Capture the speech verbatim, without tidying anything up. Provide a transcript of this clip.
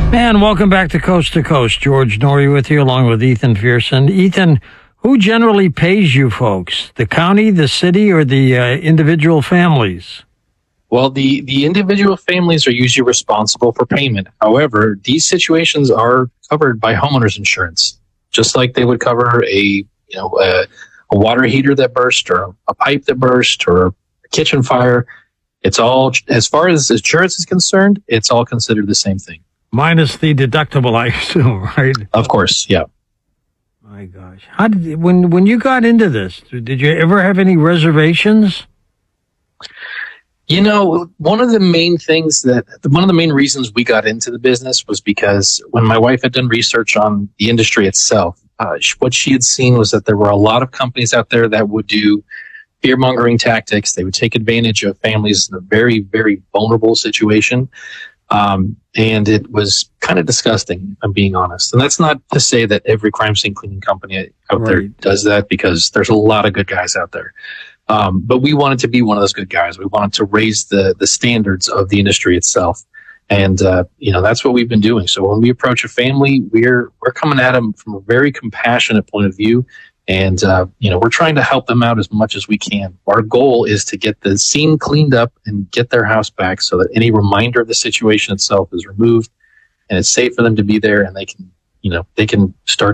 And welcome back to Coast to Coast. George Norrie with you, along with Ethan Pearson. Ethan, who generally pays you folks? The county, the city, or the uh, individual families? Well, the, the individual families are usually responsible for payment. However, these situations are covered by homeowners insurance, just like they would cover a you know a, a water heater that burst, or a pipe that burst, or a kitchen fire. It's all, as far as insurance is concerned, it's all considered the same thing. Minus the deductible, I assume, right? Of course, yeah. My gosh. How did, when, when you got into this, did you ever have any reservations? You know, one of the main things that, one of the main reasons we got into the business was because when my wife had done research on the industry itself, uh, what she had seen was that there were a lot of companies out there that would do fear-mongering tactics. They would take advantage of families in a very, very vulnerable situation. Um, and it was kind of disgusting, if I'm being honest. And that's not to say that every crime scene cleaning company out there Right. does that, because there's a lot of good guys out there. Um, but we wanted to be one of those good guys. We wanted to raise the the standards of the industry itself. And, uh, you know, that's what we've been doing. So when we approach a family, we're, we're coming at them from a very compassionate point of view. And, uh, you know, we're trying to help them out as much as we can. Our goal is to get the scene cleaned up and get their house back so that any reminder of the situation itself is removed and it's safe for them to be there, and they can, you know, they can start